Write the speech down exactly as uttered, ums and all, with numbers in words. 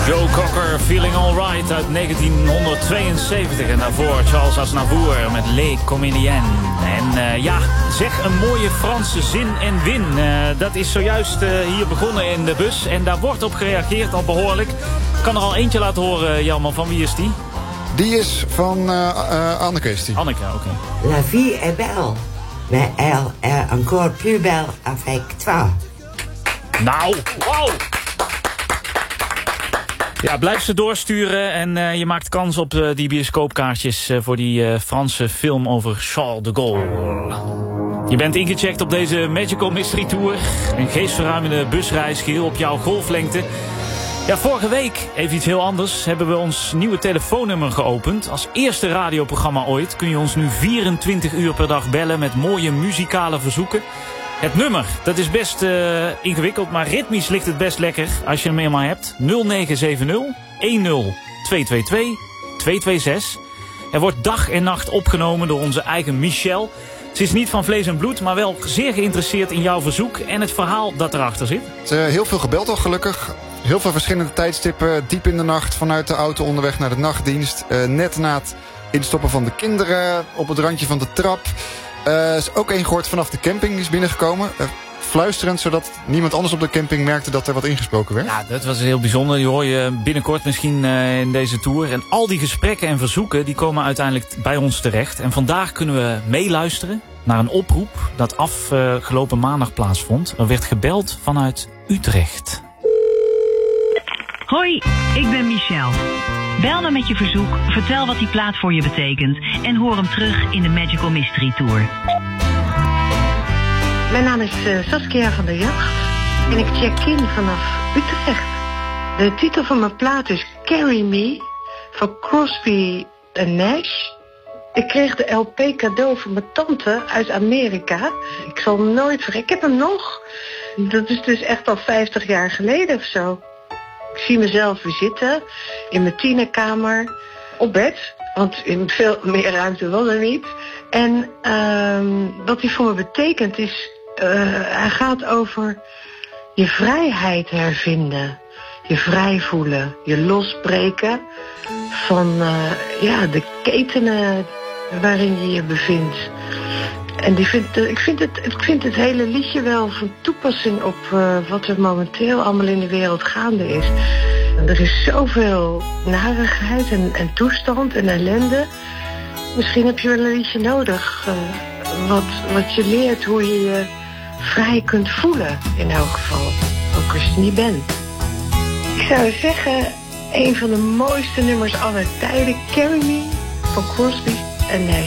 Joe Cocker, Feeling Alright uit negentienhonderdtweeënzeventig. En daarvoor Charles Aznavour met Les Comédiennes. En uh, ja, zeg een mooie Franse zin en win. Uh, dat is zojuist uh, hier begonnen in de bus. En daar wordt op gereageerd al behoorlijk. Ik kan er al eentje laten horen, Jelman. Van wie is die? Die is van uh, uh, Anneke is die. Anneke, oké. Okay. La vie est belle. Mais elle est encore plus belle avec toi. Nou, wow! Ja, blijf ze doorsturen en uh, je maakt kans op uh, die bioscoopkaartjes uh, voor die uh, Franse film over Charles de Gaulle. Je bent ingecheckt op deze Magical Mystery Tour. Een geestverruimende busreis geheel op jouw golflengte. Ja, vorige week, even iets heel anders, hebben we ons nieuwe telefoonnummer geopend. Als eerste radioprogramma ooit kun je ons nu vierentwintig uur per dag bellen met mooie muzikale verzoeken. Het nummer, dat is best uh, ingewikkeld, maar ritmisch ligt het best lekker als je hem eenmaal hebt. nul negen zeven nul een nul twee twee twee twee twee zes. Er wordt dag en nacht opgenomen door onze eigen Michel. Ze is niet van vlees en bloed, maar wel zeer geïnteresseerd in jouw verzoek en het verhaal dat erachter zit. Het is uh, heel veel gebeld al gelukkig. Heel veel verschillende tijdstippen, diep in de nacht, vanuit de auto onderweg naar de nachtdienst. Uh, net na het instoppen van de kinderen, op het randje van de trap. Er uh, is ook één gehoord vanaf de camping, die is binnengekomen. Uh, fluisterend, zodat niemand anders op de camping merkte dat er wat ingesproken werd. Ja, dat was heel bijzonder. Die hoor je binnenkort misschien uh, in deze tour. En al die gesprekken en verzoeken, die komen uiteindelijk bij ons terecht. En vandaag kunnen we meeluisteren naar een oproep dat afgelopen maandag plaatsvond. Er werd gebeld vanuit Utrecht. Hoi, ik ben Michel. Bel me met je verzoek, vertel wat die plaat voor je betekent en hoor hem terug in de Magical Mystery Tour. Mijn naam is uh, Saskia van der Jacht en ik check in vanaf Utrecht. De titel van mijn plaat is Carry Me van Crosby en Nash. Ik kreeg de L P cadeau van mijn tante uit Amerika. Ik zal hem nooit vergeten. Ik heb hem nog. Dat is dus echt al vijftig jaar geleden of zo. Ik zie mezelf weer zitten in mijn tienerkamer op bed. Want in veel meer ruimte was er niet. En uh, wat hij voor me betekent is... Uh, hij gaat over je vrijheid hervinden. Je vrij voelen. Je losbreken van uh, ja, de ketenen waarin je je bevindt. En die vindt, ik, vind het, ik vind het hele liedje wel van toepassing op uh, wat er momenteel allemaal in de wereld gaande is. En er is zoveel narigheid en, en toestand en ellende. Misschien heb je wel een liedje nodig. Uh, wat, wat je leert hoe je je vrij kunt voelen in elk geval. Ook als je het niet bent. Ik zou zeggen, een van de mooiste nummers aller tijden. Carry Me van Crosby en Nash.